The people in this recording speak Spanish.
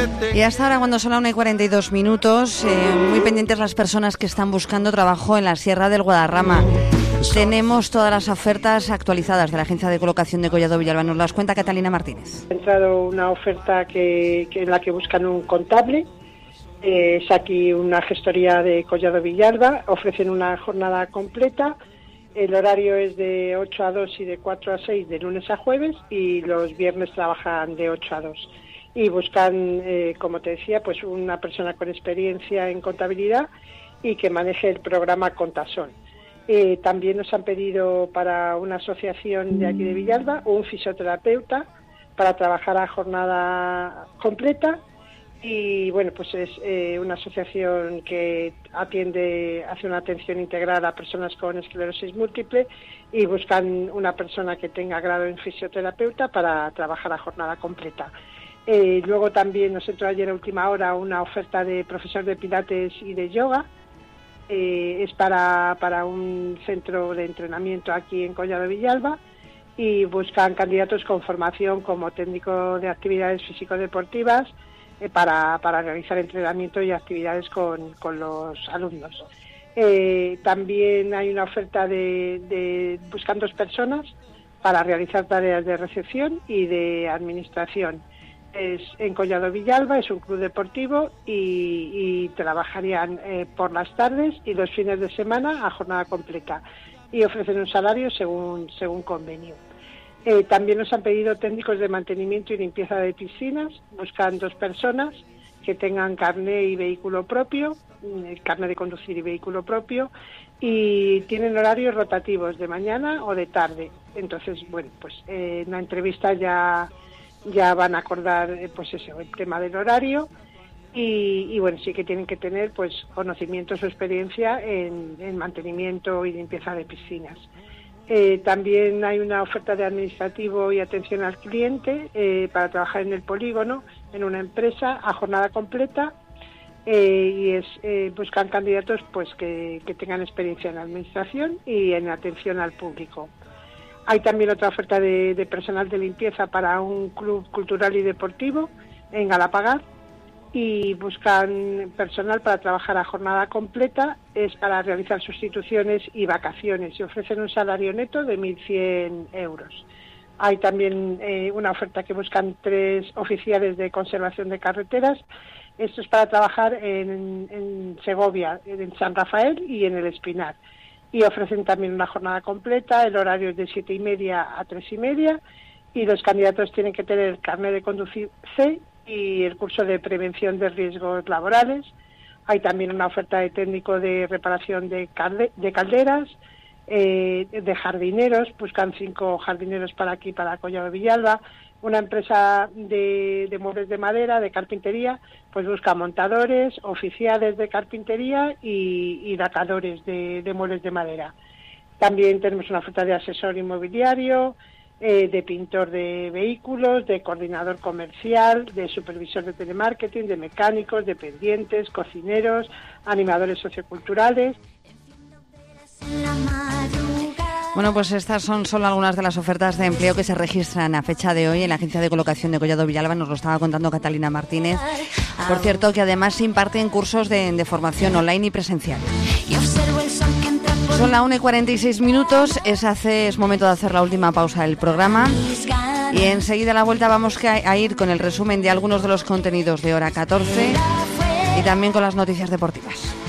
Y hasta ahora, cuando son las 1:42, muy pendientes las personas que están buscando trabajo en la Sierra del Guadarrama. Tenemos todas las ofertas actualizadas de la Agencia de Colocación de Collado Villalba. Nos las cuenta Catalina Martínez. Ha entrado una oferta en la que buscan un contable. Es aquí una gestoría de Collado Villalba. Ofrecen una jornada completa. El horario es de 8 a 2 y de 4 a 6 de lunes a jueves, y los viernes trabajan de 8 a 2. Y buscan, como te decía, pues una persona con experiencia en contabilidad y que maneje el programa Contasol. También nos han pedido para una asociación de aquí de Villalba un fisioterapeuta para trabajar a jornada completa. Y bueno, pues es una asociación que hace una atención integral a personas con esclerosis múltiple, y buscan una persona que tenga grado en fisioterapeuta para trabajar a jornada completa. Luego también nos entró ayer a última hora una oferta de profesor de pilates y de yoga. Es para un centro de entrenamiento aquí en Collado Villalba, y buscan candidatos con formación como técnico de actividades físico-deportivas para realizar entrenamiento y actividades con los alumnos. También hay una oferta buscan 2 personas para realizar tareas de recepción y de administración. Es en Collado Villalba, es un club deportivo, y trabajarían por las tardes y los fines de semana a jornada completa, y ofrecen un salario según convenio. También nos han pedido técnicos de mantenimiento y limpieza de piscinas. Buscan 2 personas que tengan carné y vehículo propio, carné de conducir y vehículo propio, y tienen horarios rotativos de mañana o de tarde. Entonces, bueno, pues en la entrevista ya van a acordar pues eso, el tema del horario, y bueno, sí que tienen que tener pues conocimientos o experiencia en mantenimiento y limpieza de piscinas. También hay una oferta de administrativo y atención al cliente para trabajar en el polígono, en una empresa a jornada completa, y buscan candidatos pues que tengan experiencia en administración y en atención al público. Hay también otra oferta de personal de limpieza para un club cultural y deportivo en Galapagar, y buscan personal para trabajar a jornada completa. Es para realizar sustituciones y vacaciones, y ofrecen un salario neto de 1.100 euros. Hay también una oferta que buscan 3 oficiales de conservación de carreteras. Esto es para trabajar en Segovia, en San Rafael y en el Espinar. Y ofrecen también una jornada completa. El horario es de 7:30 a 3:30, y los candidatos tienen que tener el carnet de conducir C y el curso de prevención de riesgos laborales. Hay también una oferta de técnico de reparación de calderas, de jardineros. Buscan 5 jardineros para aquí, para Collado Villalba. Una empresa de muebles de madera, de carpintería, pues busca montadores, oficiales de carpintería y datadores de muebles de madera. También tenemos una oferta de asesor inmobiliario, de pintor de vehículos, de coordinador comercial, de supervisor de telemarketing, de mecánicos, dependientes, cocineros, animadores socioculturales. Bueno, pues estas son solo algunas de las ofertas de empleo que se registran a fecha de hoy en la Agencia de Colocación de Collado Villalba. Nos lo estaba contando Catalina Martínez. Por cierto, que además se imparten cursos de formación online y presencial. Son las 1:46. Es momento de hacer la última pausa del programa. Y enseguida a la vuelta vamos a ir con el resumen de algunos de los contenidos de hora 14 y también con las noticias deportivas.